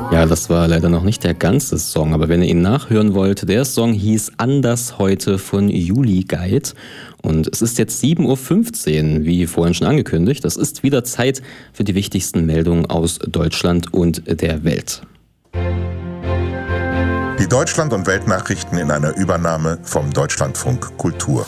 Ja, das war leider noch nicht der ganze Song, aber wenn ihr ihn nachhören wollt, der Song hieß Anders heute von Juli Guide. Und es ist jetzt 7:15 Uhr, wie vorhin schon angekündigt. Das ist wieder Zeit für die wichtigsten Meldungen aus Deutschland und der Welt. Die Deutschland- und Weltnachrichten in einer Übernahme vom Deutschlandfunk Kultur.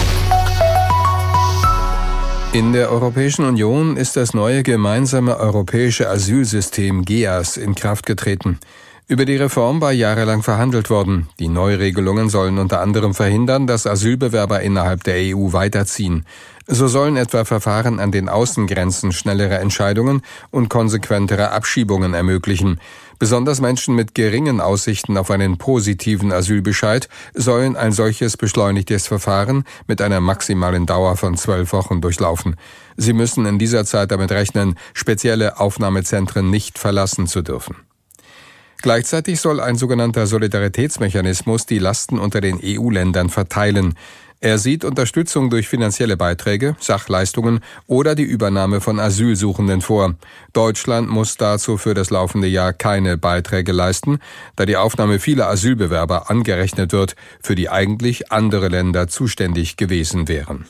In der Europäischen Union ist das neue gemeinsame europäische Asylsystem GEAS in Kraft getreten. Über die Reform war jahrelang verhandelt worden. Die Neuregelungen sollen unter anderem verhindern, dass Asylbewerber innerhalb der EU weiterziehen. So sollen etwa Verfahren an den Außengrenzen schnellere Entscheidungen und konsequentere Abschiebungen ermöglichen. Besonders Menschen mit geringen Aussichten auf einen positiven Asylbescheid sollen ein solches beschleunigtes Verfahren mit einer maximalen Dauer von 12 Wochen durchlaufen. Sie müssen in dieser Zeit damit rechnen, spezielle Aufnahmezentren nicht verlassen zu dürfen. Gleichzeitig soll ein sogenannter Solidaritätsmechanismus die Lasten unter den EU-Ländern verteilen. Er sieht Unterstützung durch finanzielle Beiträge, Sachleistungen oder die Übernahme von Asylsuchenden vor. Deutschland muss dazu für das laufende Jahr keine Beiträge leisten, da die Aufnahme vieler Asylbewerber angerechnet wird, für die eigentlich andere Länder zuständig gewesen wären.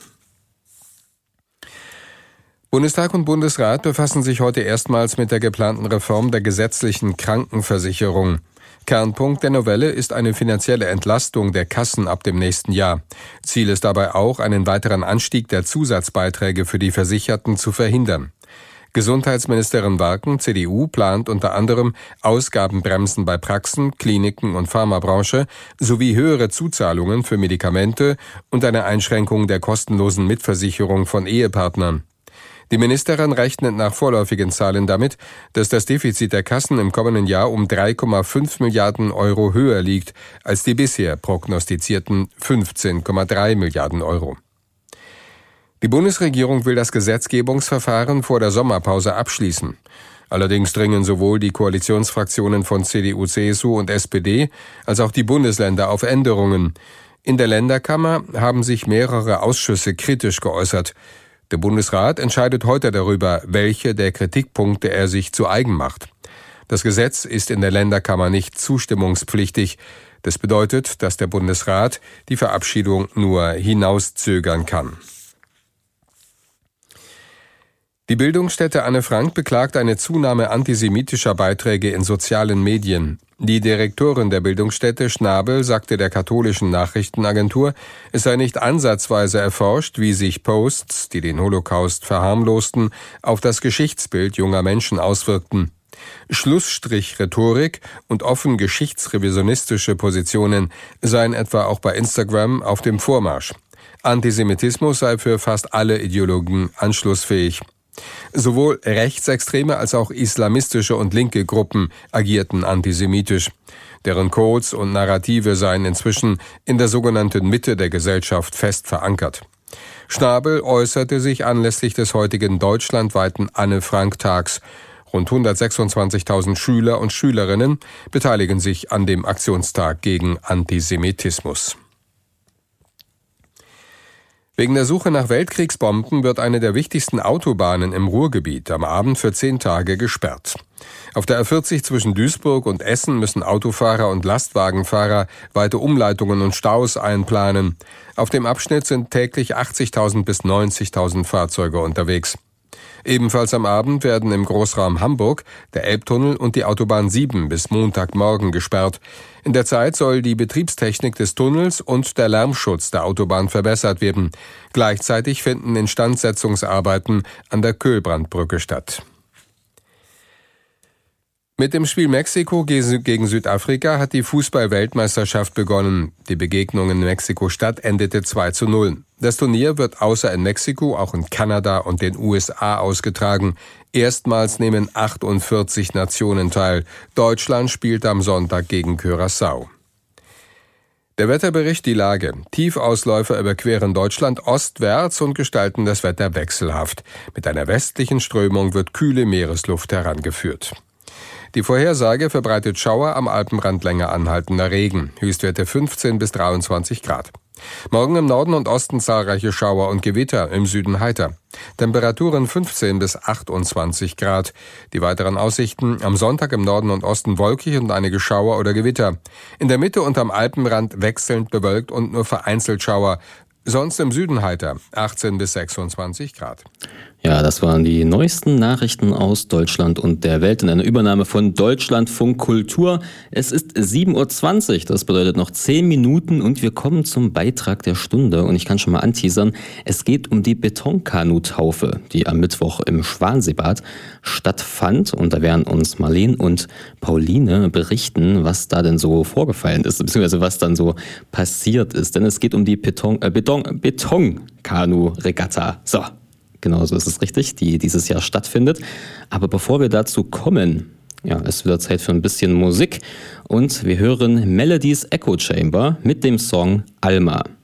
Bundestag und Bundesrat befassen sich heute erstmals mit der geplanten Reform der gesetzlichen Krankenversicherung. Kernpunkt der Novelle ist eine finanzielle Entlastung der Kassen ab dem nächsten Jahr. Ziel ist dabei auch, einen weiteren Anstieg der Zusatzbeiträge für die Versicherten zu verhindern. Gesundheitsministerin Warken, CDU, plant unter anderem Ausgabenbremsen bei Praxen, Kliniken und Pharmabranche sowie höhere Zuzahlungen für Medikamente und eine Einschränkung der kostenlosen Mitversicherung von Ehepartnern. Die Ministerin rechnet nach vorläufigen Zahlen damit, dass das Defizit der Kassen im kommenden Jahr um 3,5 Milliarden Euro höher liegt als die bisher prognostizierten 15,3 Milliarden Euro. Die Bundesregierung will das Gesetzgebungsverfahren vor der Sommerpause abschließen. Allerdings dringen sowohl die Koalitionsfraktionen von CDU, CSU und SPD als auch die Bundesländer auf Änderungen. In der Länderkammer haben sich mehrere Ausschüsse kritisch geäußert. Der Bundesrat entscheidet heute darüber, welche der Kritikpunkte er sich zu eigen macht. Das Gesetz ist in der Länderkammer nicht zustimmungspflichtig. Das bedeutet, dass der Bundesrat die Verabschiedung nur hinauszögern kann. Die Bildungsstätte Anne Frank beklagt eine Zunahme antisemitischer Beiträge in sozialen Medien. Die Direktorin der Bildungsstätte, Schnabel, sagte der katholischen Nachrichtenagentur, es sei nicht ansatzweise erforscht, wie sich Posts, die den Holocaust verharmlosten, auf das Geschichtsbild junger Menschen auswirkten. Schlussstrich-Rhetorik und offen geschichtsrevisionistische Positionen seien etwa auch bei Instagram auf dem Vormarsch. Antisemitismus sei für fast alle Ideologien anschlussfähig. Sowohl rechtsextreme als auch islamistische und linke Gruppen agierten antisemitisch. Deren Codes und Narrative seien inzwischen in der sogenannten Mitte der Gesellschaft fest verankert. Schnabel äußerte sich anlässlich des heutigen deutschlandweiten Anne-Frank-Tags. Rund 126.000 Schüler und Schülerinnen beteiligen sich an dem Aktionstag gegen Antisemitismus. Wegen der Suche nach Weltkriegsbomben wird eine der wichtigsten Autobahnen im Ruhrgebiet am Abend für 10 Tage gesperrt. Auf der A40 zwischen Duisburg und Essen müssen Autofahrer und Lastwagenfahrer weite Umleitungen und Staus einplanen. Auf dem Abschnitt sind täglich 80.000 bis 90.000 Fahrzeuge unterwegs. Ebenfalls am Abend werden im Großraum Hamburg der Elbtunnel und die Autobahn 7 bis Montagmorgen gesperrt. In der Zeit soll die Betriebstechnik des Tunnels und der Lärmschutz der Autobahn verbessert werden. Gleichzeitig finden Instandsetzungsarbeiten an der Köhlbrandbrücke statt. Mit dem Spiel Mexiko gegen Südafrika hat die Fußball-Weltmeisterschaft begonnen. Die Begegnung in Mexiko-Stadt endete 2:0. Das Turnier wird außer in Mexiko auch in Kanada und den USA ausgetragen. Erstmals nehmen 48 Nationen teil. Deutschland spielt am Sonntag gegen Curaçao. Der Wetterbericht, die Lage. Tiefausläufer überqueren Deutschland ostwärts und gestalten das Wetter wechselhaft. Mit einer westlichen Strömung wird kühle Meeresluft herangeführt. Die Vorhersage verbreitet Schauer, am Alpenrand länger anhaltender Regen. Höchstwerte 15 bis 23 Grad. Morgen im Norden und Osten zahlreiche Schauer und Gewitter, im Süden heiter. Temperaturen 15 bis 28 Grad. Die weiteren Aussichten: am Sonntag im Norden und Osten wolkig und einige Schauer oder Gewitter. In der Mitte und am Alpenrand wechselnd bewölkt und nur vereinzelt Schauer. Sonst im Süden heiter, 18 bis 26 Grad. Ja, das waren die neuesten Nachrichten aus Deutschland und der Welt in einer Übernahme von Deutschlandfunk Kultur. Es ist 7:20 Uhr, das bedeutet noch 10 Minuten und wir kommen zum Beitrag der Stunde. Und ich kann schon mal anteasern, es geht um die Betonkanutaufe, die am Mittwoch im Schwanseebad stattfand. Und da werden uns Marleen und Pauline berichten, was da denn so vorgefallen ist, beziehungsweise was dann so passiert ist. Denn es geht um die Betonkanu-Regatta. So. Genau, so ist es richtig, die dieses Jahr stattfindet. Aber bevor wir dazu kommen, ja, ist wieder Zeit für ein bisschen Musik. Und wir hören Melodies Echo Chamber mit dem Song Alma.